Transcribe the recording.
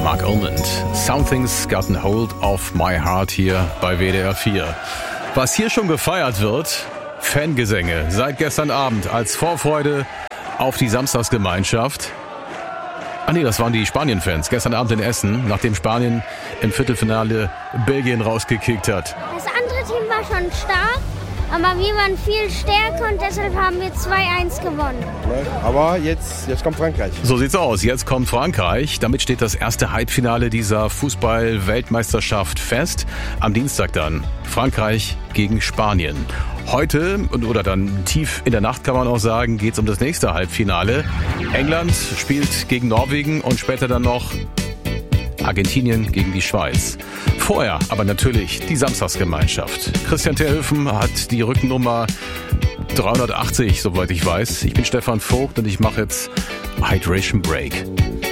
Mark Almond. Something's got a hold of my heart hier bei WDR 4. Was hier schon gefeiert wird, Fangesänge seit gestern Abend als Vorfreude auf die Samstagsgemeinschaft. Das waren die Spanien-Fans gestern Abend in Essen, nachdem Spanien im Viertelfinale Belgien rausgekickt hat. Das andere Team war schon stark, aber wir waren viel stärker und deshalb haben wir 2-1 gewonnen. Aber jetzt kommt Frankreich. So sieht's aus. Jetzt kommt Frankreich. Damit steht das erste Halbfinale dieser Fußball-Weltmeisterschaft fest. Am Dienstag dann Frankreich gegen Spanien. Heute, oder dann tief in der Nacht kann man auch sagen, geht's um das nächste Halbfinale. England spielt gegen Norwegen und später dann noch Argentinien gegen die Schweiz. Vorher aber natürlich die Samstagsgemeinschaft. Christian Terhöfen hat die Rückennummer 380, soweit ich weiß. Ich bin Stefan Vogt und ich mache jetzt Hydration Break.